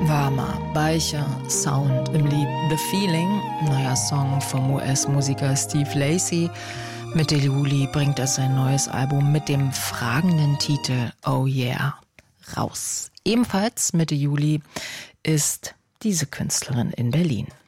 Warmer, weicher Sound im Lied The Feeling, neuer Song vom US-Musiker Steve Lacy. Mitte Juli bringt er sein neues Album mit dem fragenden Titel Oh Yeah raus. Ebenfalls Mitte Juli ist diese Künstlerin in Berlin.